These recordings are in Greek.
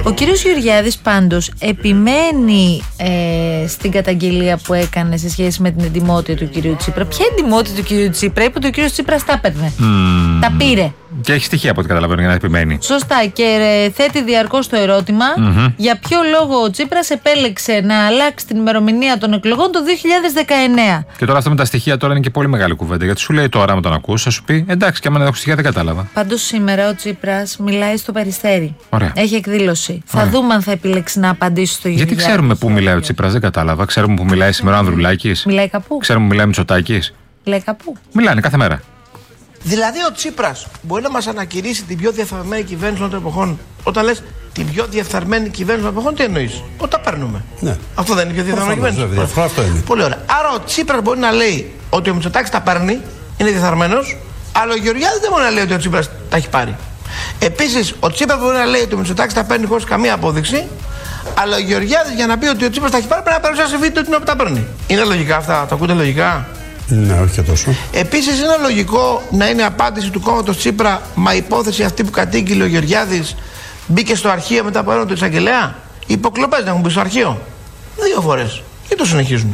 Ο κύριος Γεωργιάδης πάντως επιμένει στην καταγγελία που έκανε σε σχέση με την εντιμότητα του κυρίου Τσίπρα. Ποια εντιμότητα του κυρίου Τσίπρα? Είπε ότι ο κύριος Τσίπρας τα έπαιρνε. Τα πήρε. Και έχει στοιχεία από ό,τι καταλαβαίνω για να επιμένει. Σωστά. Και θέτει διαρκώς το ερώτημα για ποιο λόγο ο Τσίπρας επέλεξε να αλλάξει την ημερομηνία των εκλογών το 2019. Και τώρα αυτά με τα στοιχεία τώρα είναι και πολύ μεγάλη κουβέντα. Γιατί σου λέει τώρα, με τον ακούσει, θα σου πει εντάξει, και άμα δεν έχω στοιχεία δεν κατάλαβα. Πάντως σήμερα ο Τσίπρας μιλάει στο Περιστέρι. Ωραία. Έχει εκδήλωση. Θα δούμε αν θα επιλέξει να απαντήσει στο Γεωργιάδη. Γιατί ξέρουμε πού μιλάει ο Τσίπρας, δεν κατάλαβα. Ξέρουμε πού μιλάει σήμερα ο Ανδρουλάκης. Μιλάει κάπου. Ξέρουμε που μιλάει ο Μητσοτάκης. Μιλάει κάπου. Μιλάνε κάθε μέρα. Δηλαδή ο Τσίπρας μπορεί να μας ανακηρύσει την πιο διαφθαρμένη κυβέρνηση των εποχών. Όταν λες την πιο διαφθαρμένη κυβέρνηση των εποχών, τι εννοείς? Όταν παίρνουμε. Ναι. Αυτό δεν είναι η πιο διαφθαρμένη κυβέρνηση. Αυτό είναι. Πολύ ωραία. Άρα ο Τσίπρας μπορεί να λέει ότι ο Μητσοτάκης τα παίρνει, είναι διαφθαρμένος, αλλά ο Γεωργιάδης δεν μπορεί να λέει ότι ο Τσίπρας τα έχει πάρει. Επίσης, ο Τσίπρας μπορεί να λέει ότι ο Μητσοτάκης τα παίρνει χωρίς καμία απόδειξη, αλλά ο Γεωργιάδης για να πει ότι ο Τσίπρας τα έχει πάρει πρέπει να παρουσιάσει βίντεο την ώρα που τα παίρνει. Είναι λογικά αυτά? Το ακούτε λογικά? Ναι, όχι και τόσο. Επίσης, είναι λογικό να είναι απάντηση του κόμματος Τσίπρα, μα η υπόθεση αυτή που κατήγγειλε ο Γεωργιάδης μπήκε στο αρχείο μετά από ένα του εισαγγελέα? Οι υποκλοπές να έχουν μπει στο αρχείο 2 φορές. Και το συνεχίζουν.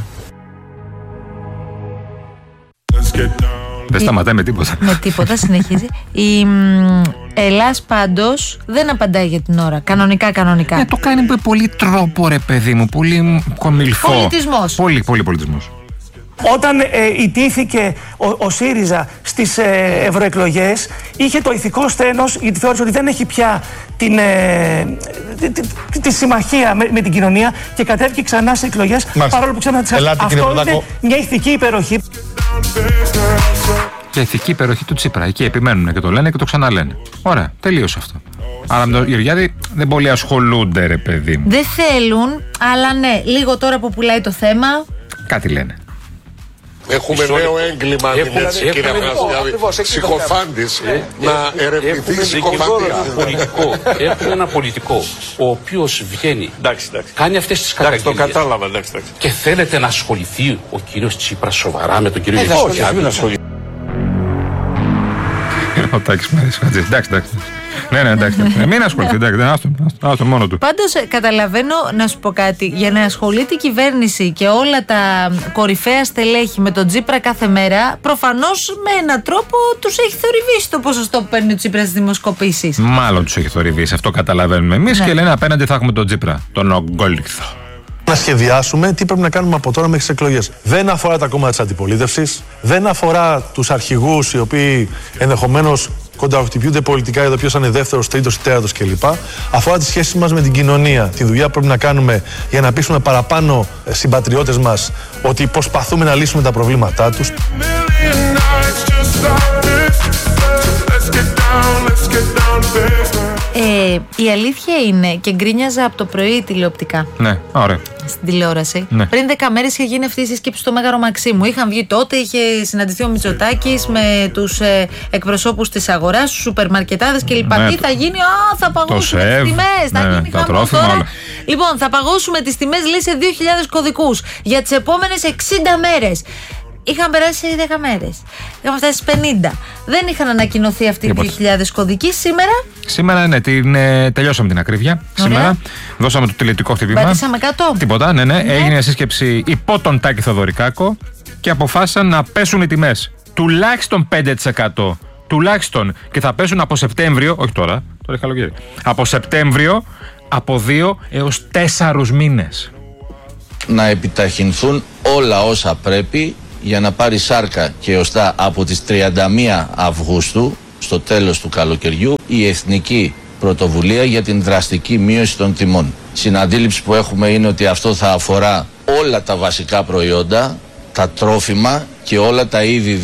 Δεν σταματάει με τίποτα. Με τίποτα, συνεχίζει. Η Ελλάς πάντως δεν απαντάει για την ώρα. Κανονικά. Το κάνει με πολύ τρόπο, ρε παιδί μου. Πολύ κομιλφό. Πολιτισμός. Πολύ πολιτισμός. Όταν ιτήθηκε ο ΣΥΡΙΖΑ στις ευρωεκλογές, είχε το ηθικό στένος, γιατί θεώρησε ότι δεν έχει πια τη συμμαχία με την κοινωνία και κατέβηκε ξανά στις εκλογές, παρόλο που ξέρουμε ότι αυτό είναι μια ηθική υπεροχή. Και ηθική υπεροχή του Τσίπρα. Εκεί επιμένουν και το λένε και το ξαναλένε. Ωραία, τελείωσε αυτό. Άρα με τον Γεωργιάδη δεν πολύ ασχολούνται, ρε παιδί μου. Δεν θέλουν, αλλά ναι, λίγο τώρα που πουλάει το θέμα. Κάτι λένε. Έχουμε νέο έγκλημα, κύριε Βραζιλιάδη, συκοφάντηση, να ερευνηθεί η συκοφαντία. Έχουμε ένα πολιτικό, ο οποίος βγαίνει, κάνει αυτές τις καταγγελίες. Το κατάλαβα, και θέλετε να ασχοληθεί ο κύριος Τσίπρας σοβαρά με τον κύριο Γεωργιάδη? Ο Τάκης Μαρίσης, εντάξει. Ναι, εντάξει. Μην ασχοληθεί, εντάξει, άστο μόνο του. Πάντως καταλαβαίνω, να σου πω κάτι, για να ασχολείται η κυβέρνηση και όλα τα κορυφαία στελέχη με τον Τσίπρα κάθε μέρα, προφανώς με έναν τρόπο τους έχει θορυβήσει το ποσοστό που παίρνει ο Τσίπρας στις δημοσκοπήσεις. Μάλλον τους έχει θορυβήσει, αυτό καταλαβαίνουμε εμείς, και λένε απέναντι θα έχουμε τον Τσίπρα, τον Ογκόλιθο. Να σχεδιάσουμε τι πρέπει να κάνουμε από τώρα μέχρι τις εκλογές. Δεν αφορά τα κόμματα της αντιπολίτευσης, δεν αφορά τους αρχηγούς οι οποίοι ενδεχομένως κονταχτυπιούνται πολιτικά για το ποιος είναι δεύτερος, τρίτος ή τέταρτος κλπ. Αφορά τις σχέσεις μας με την κοινωνία, τη δουλειά που πρέπει να κάνουμε για να πείσουμε παραπάνω συμπατριώτες μας ότι προσπαθούμε να λύσουμε τα προβλήματά τους. Η αλήθεια είναι, και γκρίνιαζα από το πρωί τηλεοπτικά. Ναι, ωραία. Στην τηλεόραση. Ναι. Πριν 10 μέρες είχε γίνει αυτή η σύσκεψη στο Μέγαρο Μαξίμου. Είχαν βγει τότε, είχε συναντηθεί ο Μητσοτάκης με τους εκπροσώπους της αγοράς, τους σούπερ μαρκετάδες κλπ. Ναι, τι θα γίνει? Θα παγώσουμε τις τιμές. Θα γίνει χαμό τώρα. Όλα. Λοιπόν, θα παγώσουμε τις τιμές, λέει, σε 2.000 κωδικούς για τις επόμενες 60 μέρες. Είχαν περάσει 10 μέρες. Είχαμε φτάσει στις 50. Δεν είχαν ανακοινωθεί αυτοί οι 2.000 κωδικοί. Σήμερα, ναι, τελειώσαμε την ακρίβεια. Σήμερα δώσαμε το τελετικό χτυπήμα. Πατήσαμε κάτω. Τίποτα, ναι. Έγινε σύσκεψη υπό τον Τάκη Θοδωρικάκο και αποφάσισαν να πέσουν οι τιμές. Τουλάχιστον 5%. Τουλάχιστον. Και θα πέσουν από Σεπτέμβριο, όχι τώρα έχει καλοκαίρι. Από Σεπτέμβριο, από 2 έως 4 μήνες. Να επιταχυνθούν όλα όσα πρέπει για να πάρει σάρκα και οστά από τις 31 Αυγούστου, στο τέλος του καλοκαιριού, η Εθνική Πρωτοβουλία για την δραστική μείωση των τιμών. Συναντήληψη που έχουμε είναι ότι αυτό θα αφορά όλα τα βασικά προϊόντα, τα τρόφιμα και όλα τα είδη